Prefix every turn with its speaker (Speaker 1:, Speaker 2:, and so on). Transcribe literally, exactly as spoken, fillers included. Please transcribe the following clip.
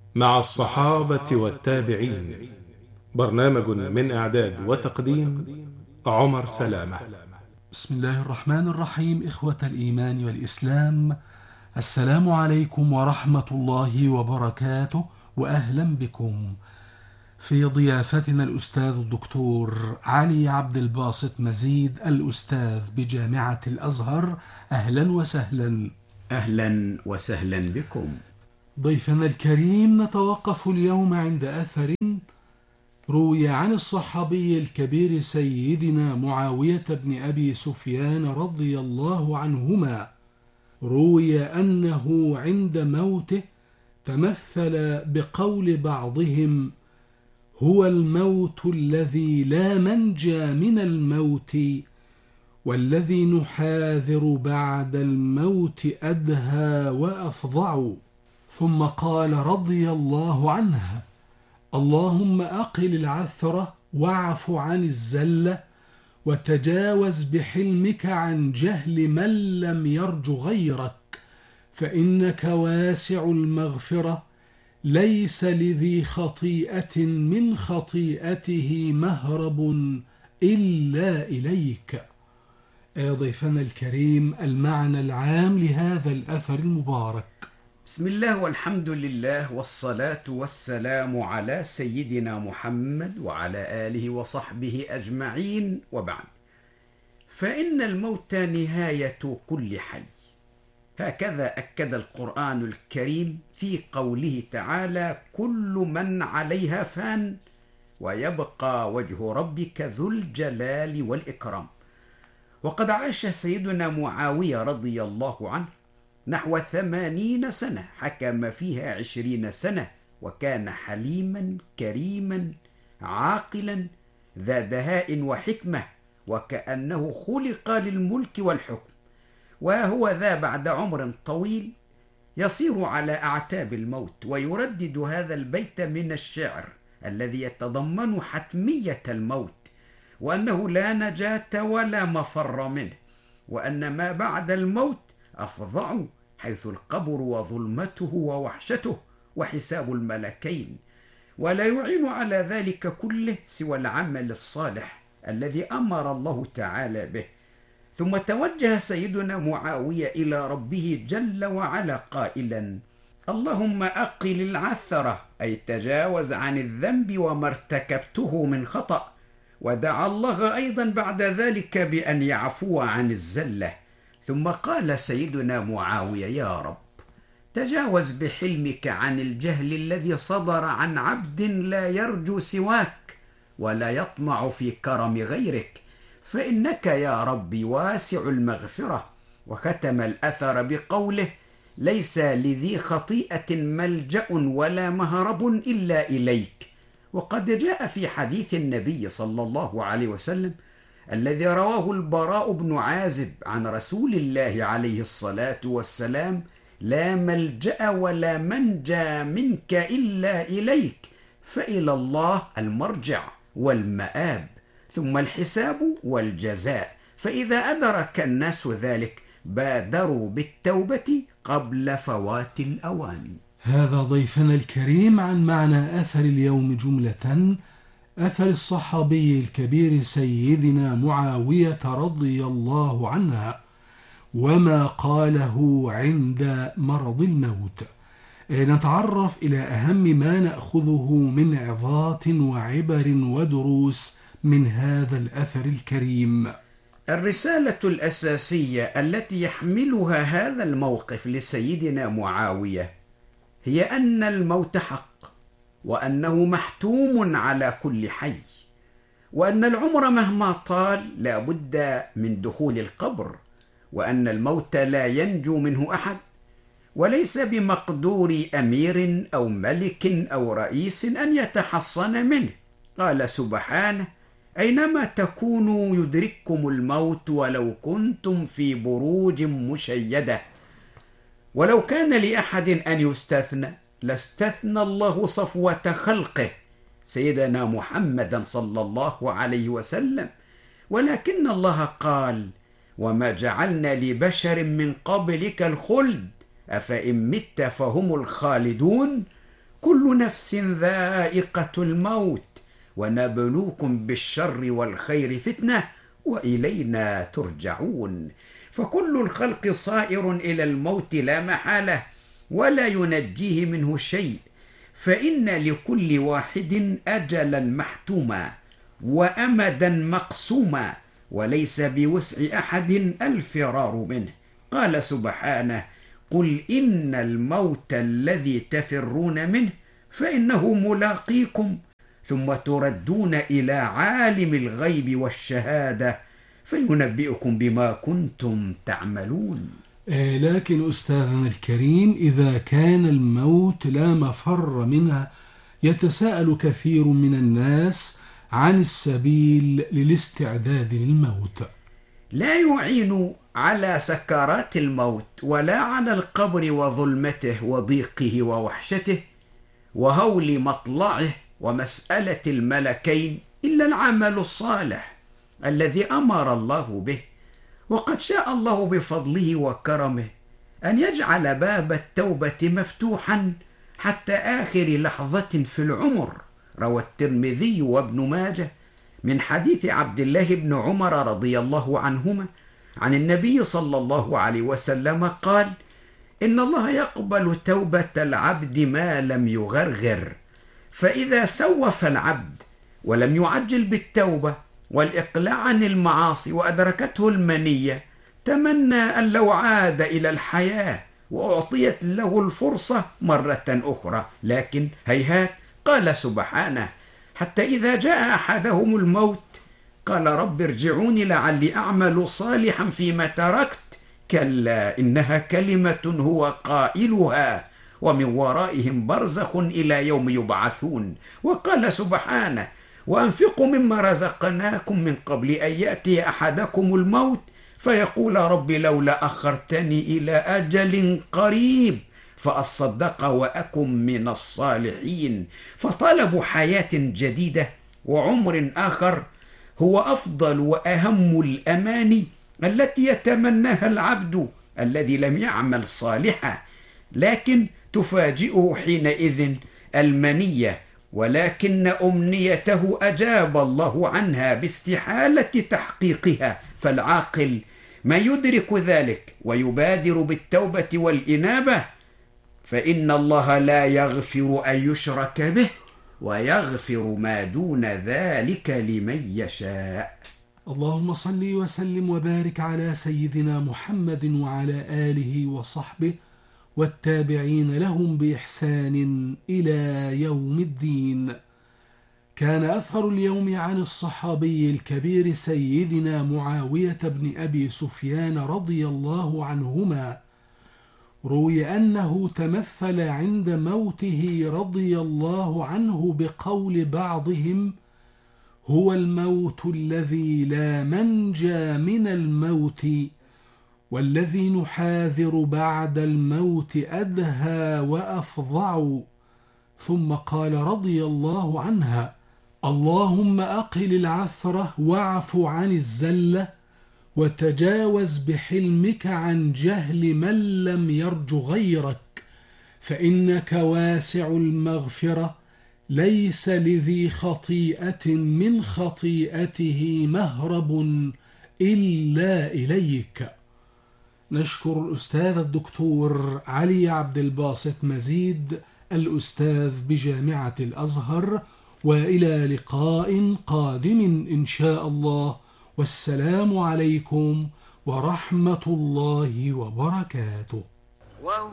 Speaker 1: مع الصحابة والتابعين. برنامج من إعداد وتقديم عمر سلامة.
Speaker 2: بسم الله الرحمن الرحيم. إخوة الإيمان والإسلام، السلام عليكم ورحمة الله وبركاته، وأهلا بكم في ضيافتنا الأستاذ الدكتور علي عبد الباسط مزيد، الأستاذ بجامعة الأزهر. أهلا وسهلا.
Speaker 3: أهلا وسهلا بكم.
Speaker 2: ضيفنا الكريم، نتوقف اليوم عند أثر روي عن الصحابي الكبير سيدنا معاوية بن أبي سفيان رضي الله عنهما. روي أنه عند موته تمثل بقول بعضهم: هو الموت الذي لا منجى من الموت، والذي نحاذر بعد الموت أدهى وأفظع. ثم قال رضي الله عنه: اللهم أقل العثرة واعف عن الزلة، وتجاوز بحلمك عن جهل من لم يرج غيرك، فإنك واسع المغفرة، ليس لذي خطيئة من خطيئته مهرب إلا إليك. يا ضيفنا الكريم، المعنى العام لهذا الأثر المبارك.
Speaker 3: بسم الله والحمد لله والصلاة والسلام على سيدنا محمد وعلى آله وصحبه أجمعين، وبعد، فإن الموت نهاية كل حي، هكذا أكد القرآن الكريم في قوله تعالى: كل من عليها فان ويبقى وجه ربك ذو الجلال والإكرام. وقد عاش سيدنا معاوية رضي الله عنه نحو ثمانين سنة، حكم فيها عشرين سنة، وكان حليما كريما عاقلا ذا دهاء وحكمة، وكأنه خلق للملك والحكم. وهو ذا بعد عمر طويل يصير على أعتاب الموت، ويردد هذا البيت من الشعر الذي يتضمن حتمية الموت، وأنه لا نجاة ولا مفر منه، وأن ما بعد الموت أفظع، حيث القبر وظلمته ووحشته وحساب الملكين، ولا يعين على ذلك كله سوى العمل الصالح الذي أمر الله تعالى به. ثم توجه سيدنا معاوية إلى ربه جل وعلا قائلا: اللهم أقل العثرة، أي تجاوز عن الذنب وما ارتكبته من خطأ. ودعا الله أيضا بعد ذلك بأن يعفو عن الزلة. ثم قال سيدنا معاوية: يا رب، تجاوز بحلمك عن الجهل الذي صدر عن عبد لا يرجو سواك ولا يطمع في كرم غيرك، فإنك يا رب واسع المغفرة. وختم الأثر بقوله: ليس لذي خطيئة ملجأ ولا مهرب إلا إليك. وقد جاء في حديث النبي صلى الله عليه وسلم الذي رواه البراء بن عازب عن رسول الله عليه الصلاة والسلام: لا ملجأ ولا منجى منك إلا إليك، فإلى الله المرجع والمآب، ثم الحساب والجزاء. فإذا أدرك الناس ذلك بادروا بالتوبة قبل فوات الأوان.
Speaker 2: هذا ضيفنا الكريم عن معنى أثر اليوم جملة، أثر الصحابي الكبير سيدنا معاوية رضي الله عنه، وما قاله عند مرض الموت. نتعرف إلى أهم ما نأخذه من عظات وعبر ودروس من هذا الأثر الكريم.
Speaker 3: الرسالة الأساسية التي يحملها هذا الموقف لسيدنا معاوية هي أن الموت حق، وأنه محتوم على كل حي، وأن العمر مهما طال لا بد من دخول القبر، وأن الموت لا ينجو منه أحد، وليس بمقدور أمير أو ملك أو رئيس أن يتحصن منه. قال سبحانه: أينما تكونوا يدرككم الموت ولو كنتم في بروج مشيدة. ولو كان لأحد أن يستثنى لاستثنى الله صفوة خلقه سيدنا محمدا صلى الله عليه وسلم، ولكن الله قال: وما جعلنا لبشر من قبلك الخلد أفإن مت فهم الخالدون. كل نفس ذائقة الموت ونبلوكم بالشر والخير فتنة وإلينا ترجعون. فكل الخلق صائر إلى الموت لا محالة ولا ينجيه منه شيء، فإن لكل واحد أجلا محتوما وأمدا مقسوما وليس بوسع أحد الفرار منه. قال سبحانه: قل إن الموت الذي تفرون منه فإنه ملاقيكم ثم تردون إلى عالم الغيب والشهادة فينبئكم بما كنتم تعملون.
Speaker 2: آه لكن أستاذنا الكريم، إذا كان الموت لا مفر منه، يتساءل كثير من الناس عن السبيل للاستعداد للموت.
Speaker 3: لا يعين على سكرات الموت ولا على القبر وظلمته وضيقه ووحشته وهول مطلعه ومسألة الملكين إلا العمل الصالح الذي أمر الله به. وقد شاء الله بفضله وكرمه أن يجعل باب التوبة مفتوحا حتى آخر لحظة في العمر. روى الترمذي وابن ماجه من حديث عبد الله بن عمر رضي الله عنهما عن النبي صلى الله عليه وسلم قال: إن الله يقبل توبة العبد ما لم يغرغر، فإذا سوف العبد ولم يعجل بالتوبة والإقلاع عن المعاصي وأدركته المنية تمنى أن لو عاد إلى الحياة وأعطيت له الفرصة مرة أخرى، لكن هيهات. قال سبحانه: حتى إذا جاء أحدهم الموت قال رب ارجعوني لعلي أعمل صالحا فيما تركت كلا إنها كلمة هو قائلها ومن ورائهم برزخ إلى يوم يبعثون. وقال سبحانه: وأنفقوا مما رزقناكم من قبل أن يأتي أحدكم الموت فيقول رب لولا أخرتني إلى أجل قريب فأصدق وأكن من الصالحين. فطلب حياة جديدة وعمر آخر هو أفضل وأهم الأماني التي يتمناها العبد الذي لم يعمل صالحا، لكن تفاجئه حينئذ المنية، ولكن أمنيته أجاب الله عنها باستحالة تحقيقها. فالعاقل ما يدرك ذلك ويبادر بالتوبة والإنابة، فإن الله لا يغفر أن يشرك به ويغفر ما دون ذلك لمن يشاء.
Speaker 2: اللهم صل وسلم وبارك على سيدنا محمد وعلى آله وصحبه والتابعين لهم بإحسان إلى يوم الدين. كان أثر اليوم عن الصحابي الكبير سيدنا معاوية بن أبي سفيان رضي الله عنهما، روي أنه تمثل عند موته رضي الله عنه بقول بعضهم: هو الموت الذي لا منجى من الموت، والذي نحاذر بعد الموت أدهى وأفظع. ثم قال رضي الله عنها: اللهم أقل العثرة واعف عن الزلة وتجاوز بحلمك عن جهل من لم يرج غيرك، فإنك واسع المغفرة ليس لذي خطيئة من خطيئته مهرب إلا إليك. نشكر الأستاذ الدكتور علي عبد الباسط مزيد الأستاذ بجامعة الأزهر، وإلى لقاء قادم إن شاء الله، والسلام عليكم ورحمة الله وبركاته.